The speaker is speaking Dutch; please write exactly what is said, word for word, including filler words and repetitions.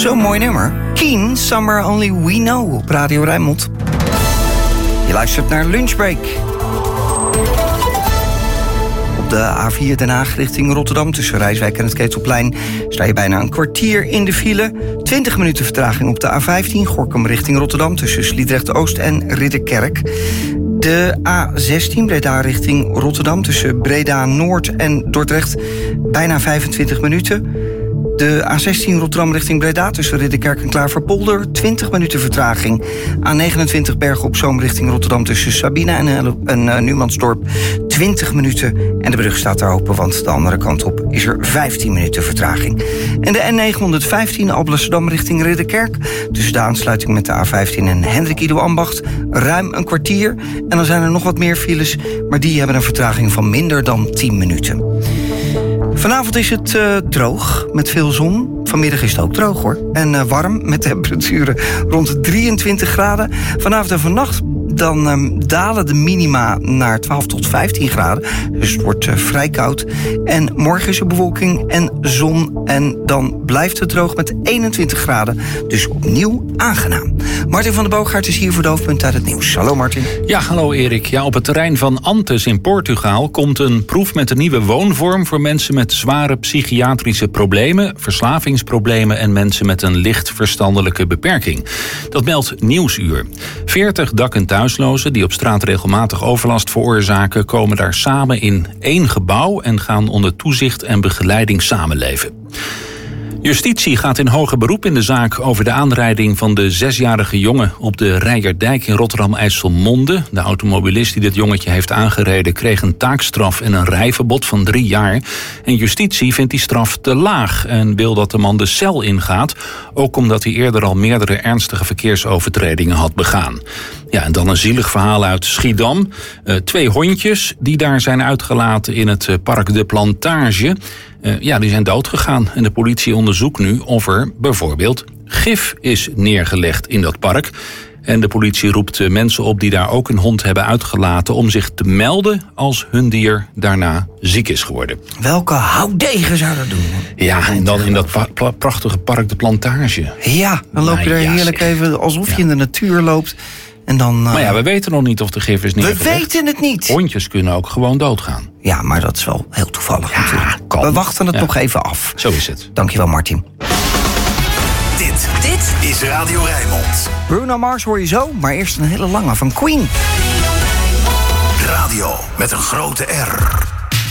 Zo'n mooi nummer. Keen, Summer Only We Know op Radio Rijnmond. Je luistert naar Lunchbreak. Op de A vier Den Haag richting Rotterdam tussen Rijswijk en het Ketelplein sta je bijna een kwartier in de file. twintig minuten vertraging op de A vijftien Gorinchem richting Rotterdam tussen Sliedrecht-Oost en Ridderkerk. De A zestien Breda richting Rotterdam tussen Breda-Noord en Dordrecht bijna vijfentwintig minuten. De A zestien Rotterdam richting Breda tussen Ridderkerk en Klaverpolder, twintig minuten vertraging. A negenentwintig Bergen op Zoom richting Rotterdam tussen Sabine en, en uh, Numansdorp, twintig minuten. En de brug staat daar open, want de andere kant op is er vijftien minuten vertraging. En de N negenhonderdvijftien Alblasserdam richting Ridderkerk tussen de aansluiting met de A vijftien en Hendrik Ido Ambacht ruim een kwartier. En dan zijn er nog wat meer files, maar die hebben een vertraging van minder dan tien minuten. Vanavond is het uh, droog, met veel zon. Vanmiddag is het ook droog, hoor. En uh, warm, met temperaturen rond de drieëntwintig graden. Vanavond en vannacht dan um, dalen de minima naar twaalf tot vijftien graden. Dus het wordt uh, vrij koud. En morgen is er bewolking en zon. En dan blijft het droog met eenentwintig graden. Dus opnieuw aangenaam. Martin van der Boogaard is hier voor de hoofdpunt uit het nieuws. Hallo Martin. Ja, hallo Erik. Ja, op het terrein van Antes in Portugal komt een proef met een nieuwe woonvorm voor mensen met zware psychiatrische problemen, verslavingsproblemen en mensen met een licht verstandelijke beperking. Dat meldt Nieuwsuur. veertig dak- en thuislozen die op straat regelmatig overlast veroorzaken, komen daar samen in één gebouw en gaan onder toezicht en begeleiding samenleven. Justitie gaat in hoger beroep in de zaak over de aanrijding van de zesjarige jongen op de Rijerdijk in Rotterdam-IJsselmonde. De automobilist die dit jongetje heeft aangereden kreeg een taakstraf en een rijverbod van drie jaar. En justitie vindt die straf te laag en wil dat de man de cel ingaat, ook omdat hij eerder al meerdere ernstige verkeersovertredingen had begaan. Ja, en dan een zielig verhaal uit Schiedam. Uh, twee hondjes die daar zijn uitgelaten in het park De Plantage. Uh, ja, die zijn doodgegaan. En de politie onderzoekt nu of er bijvoorbeeld gif is neergelegd in dat park. En de politie roept mensen op die daar ook een hond hebben uitgelaten om zich te melden als hun dier daarna ziek is geworden. Welke houtdegen zou dat doen? Ja, en dan in dat pa- pra- prachtige park De Plantage. Ja, dan loop je Nou, er ja, heerlijk zeg. even alsof je Ja. in de natuur loopt. En dan, uh, Maar ja, we weten nog niet of de gif is we neergelegd. weten het niet. Hondjes kunnen ook gewoon doodgaan. Ja, maar dat is wel heel toevallig Ja, natuurlijk. kan. We wachten het Ja. nog even af. Zo is het. Dankjewel, Martin. Dit, dit is Radio Rijnmond. Bruno Mars hoor je zo, maar eerst een hele lange van Queen. Radio met een grote R.